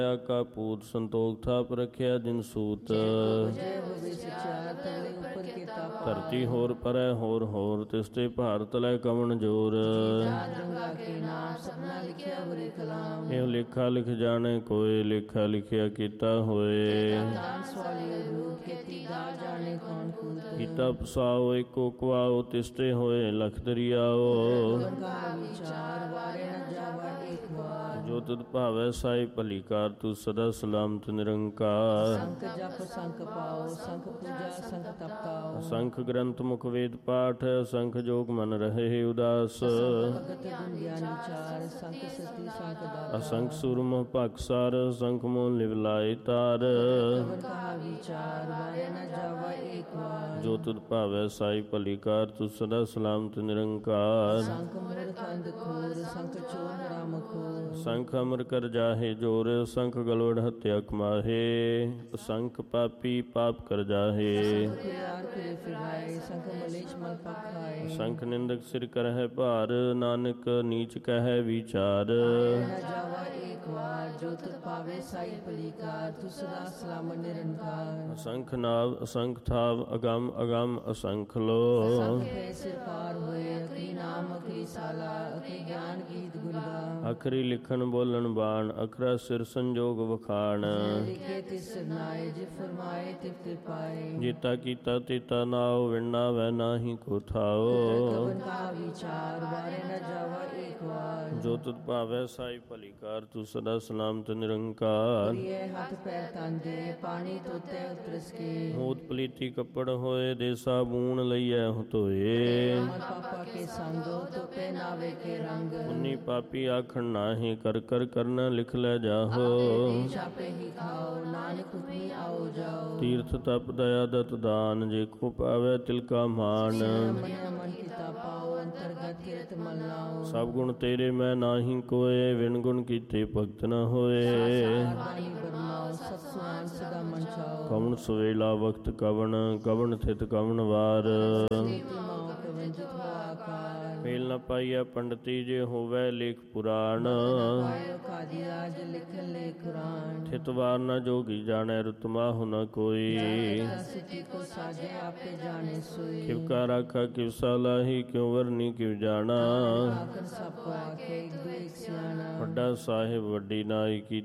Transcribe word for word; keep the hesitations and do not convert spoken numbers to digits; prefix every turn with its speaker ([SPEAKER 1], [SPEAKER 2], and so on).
[SPEAKER 1] ਕਾ ਪੂਤ ਸੰਤੋਖ ਥਾਪ ਰਖਿਆ ਜਿਨ ਸੂਤ। ਧਰਤੀ ਹੋਰ ਪਰੈ ਹੋਰ ਹੋਰ ਤਿਸਤੇ ਭਾਰਤ ਲੈ ਕਵਣ ਜੋਰ। ਇਹ ਲੇਖਾ ਲਿਖ ਜਾਣੇ ਕੋਏ ਲੇਖਾ ਲਿਖਿਆ ਕੀਤਾ ਹੋਏ। ਕੀਤਾ ਪਸਾਓ ਏਕੋ ਕਵਾਓ ਤਿਸਤੇ ਹੋਏ ਲਖ ਦਰਿਆਓ। ਜੋ ਤੁਧ ਭਾਵੈ ਸਾਈ ਭਲੀ ਕਾਰ ਤੂੰ ਸਦਾ ਸਲਾਮਤ ਨਿਰੰਕਾਰ। ਅਸੰਖ ਗ੍ਰੰਥ ਮੁਖ ਵੇਦ ਪਾਠ ਅਸੰਖ ਜੋਗ ਮਨ ਰਹੇ ਉਦਾਸ। ਅਸੰਖ ਸੁਰਮ ਭਖਸਾਰ ਅਸੰਖ ਮੋਹ ਲਿਵ ਲਾਏ ਤਾਰ। ਜੋ ਤੁਧ ਭਾਵੈ ਸਾਈ ਭਲੀ ਕਾਰ ਤੂੰ ਸਦਾ ਸਲਾਮਤ ਨਿਰੰਕਾਰ। ਸੰਖ ਅਮਰ ਕਰ ਜਾਹੇ ਜੋਰ ਸੰਖ ਗਲਵੜ ਹੱਤਿਆ ਕਮਾਹੇ। ਅਸੰਖ ਪਾਪੀ ਪਾਪ ਕਰ ਜਾਹੇ। ਸੰਖ ਨਿੰਦਕ ਸਿਰ ਕਰਹਿ ਭਾਰ ਨਾਨਕ ਨੀਚ ਕਹਿ ਵਿਚਾਰ। ਅਸੰਖ ਨਾਵ ਅਸੰਖ ਥਾਵ ਅਗੰਮ ਅਗੰਮ ਅਸੰਖ ਲੋ। ਅਖਰੀ ਲਿਖਣ ਬੋਲਣ ਬਾਣ ਅਖਰਾ ਸਿਰ ਸੰਜੋਗ ਵਖਾਣ। ਜੀਤਾ ਕੀਤਾ ਤੀਤਾ ਨਾਉ ਵਿਣਨਾ ਵੈ ਨਾਹੀ ਕੋ ਥਾਓ। ਜੋ ਤੁਧ ਭਾਵੈ ਸਾਈ ਭਲੀ ਕਾਰ ਤੂੰ ਸਦਾ ਸਲਾਮਤ ਨਿਰੰਕਾਰ। ਹੋਤ ਪਲੀਤੀ ਕੱਪੜ ਹੋਏ ਦੇ ਸਾਬੂਨ ਲਈਐ ਧੋਏ। ਉਨੀ ਪਾਪੀ ਆਖਣ ਨਾਹੀ ਕਰ ਕਰ ਕਰਨਾ ਲਿਖ ਲੈ ਜਾਹੋ। ਤੀਰਥ ਤਪ ਦਇਆ ਦਤ ਦਾਨ ਜੇ ਕੋ ਪਾਵੈ ਤਿਲਕਾ ਮਾਨ। ਸਭ ਗੁਣ ਤੇਰੇ ਮੈਂ ਨਾਹੀ ਕੋਏ ਵਿਣ ਗੁਣ ਕੀਤੇ ਭਗਤ ਨ ਹੋਏ। ਕਵਣ ਸਵੇਲਾ ਵਕਤ ਕਵਣ ਕਵਣ ਥਿਤ ਕਵਣ ਵਾਰ। ਮੇਲ ਨ ਪਾਈਐ ਪੰਡਤੀ ਜੇ ਹੋਵੈ ਲੇਖ ਪੁਰਾਣ। ਥਿਤ ਵਾਰ ਨ ਜੋਗੀ ਜਾਣੈ ਰੁਤ ਮਾਹੁ ਨ ਕੋਈ। ਕਿਵ ਕਾ ਰਾਖਾ ਕਿਵ ਸਾਲਾਹੀ ਕਿਉ ਵਰਨੀ ਕਿਵ ਜਾਣਾ। ਵੱਡਾ ਸਾਹਿਬ ਵੱਡੀ ਨਾਈ ਕੀ